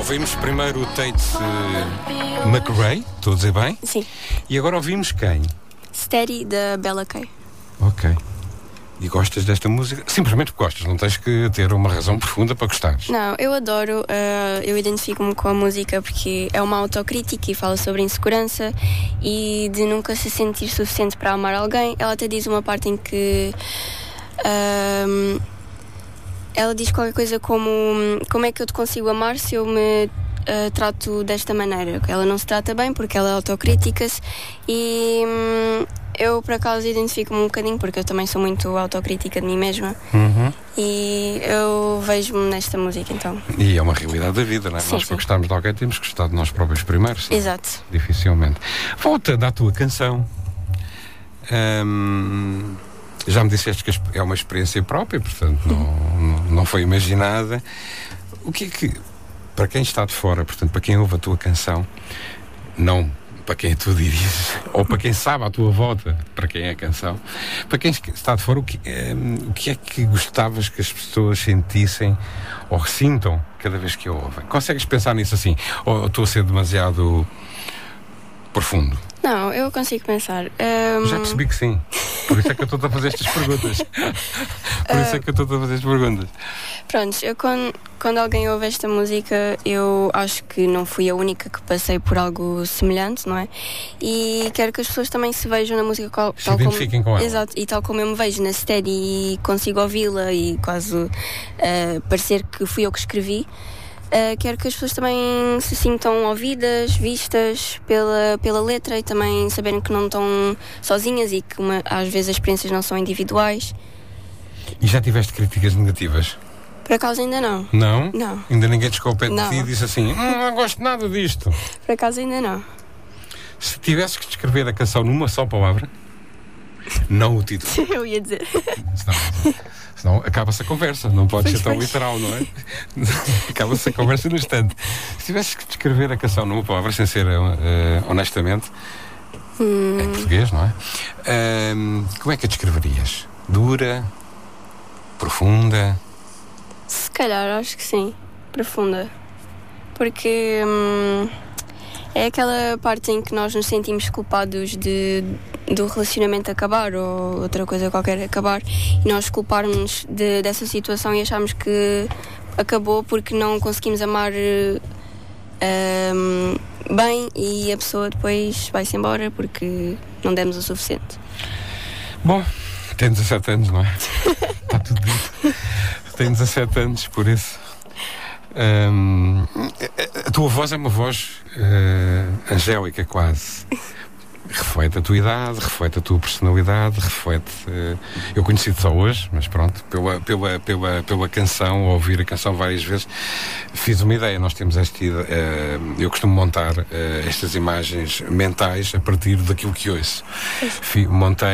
Ouvimos primeiro o Tate McRae, estou a dizer bem? Sim. E agora ouvimos quem? Steady, da Bella Kay. Ok. E gostas desta música? Simplesmente gostas, não tens que ter uma razão profunda para gostares. Não, eu adoro, eu identifico-me com a música porque é uma autocrítica e fala sobre insegurança e de nunca se sentir suficiente para amar alguém. Ela até diz uma parte em que ela diz qualquer coisa como é que eu te consigo amar se eu me trato desta maneira. Ela não se trata bem porque ela autocritica-se e eu por acaso identifico-me um bocadinho porque eu também sou muito autocrítica de mim mesma. E eu vejo-me nesta música então. E é uma realidade da vida, não é? Sim, nós para gostarmos de alguém temos que gostar de nós próprios primeiro. Senão, exato. dificilmente. Volta da tua canção. Já me disseste que é uma experiência própria, portanto não foi imaginada. O que é que, para quem está de fora, portanto, para quem ouve a tua canção, não para quem tu diriges, ou para quem sabe à tua volta, para quem é a canção, para quem está de fora, o que é que gostavas que as pessoas sentissem ou sintam cada vez que a ouvem? Consegues pensar nisso assim? Ou estou a ser demasiado profundo? Não, eu consigo pensar. Já percebi que sim. Por isso é que eu estou a fazer estas perguntas. Pronto, eu quando alguém ouve esta música, eu acho que não fui a única que passei por algo semelhante, não é? E quero que as pessoas também se vejam na música se identifiquem com ela. Exato, e tal como eu me vejo na Steady e consigo ouvi-la e quase parecer que fui eu que escrevi. Quero que as pessoas também se sintam ouvidas, vistas pela letra e também saberem que não estão sozinhas e que às vezes as experiências não são individuais. E já tiveste críticas negativas? Por acaso ainda não. Não? Não. Ainda ninguém desceu ao pé de ti e disse assim, não gosto nada disto? Por acaso ainda não. Se tivesses que descrever a canção numa só palavra, não o título. Eu ia dizer. Senão acaba-se a conversa, não pode ser tão literal, não é? Acaba-se a conversa no instante. Se tivesses que descrever a canção numa palavra, sem ser honestamente, em português, não é? Como é que a descreverias? Dura? Profunda? Se calhar, acho que sim. Profunda. Porque é aquela parte em que nós nos sentimos culpados do relacionamento acabar ou outra coisa qualquer acabar e nós culparmos dessa situação e acharmos que acabou porque não conseguimos amar bem e a pessoa depois vai-se embora porque não demos o suficiente. Bom, tem 17 anos, não é? Está tudo dito. Tem 17 anos, por isso. A tua voz é uma voz angélica quase. Reflete a tua idade, reflete a tua personalidade, reflete... eu conheci-te só hoje, mas pronto, pela canção, ao ouvir a canção várias vezes, fiz uma ideia. Nós temos eu costumo montar estas imagens mentais a partir daquilo que ouço. Montei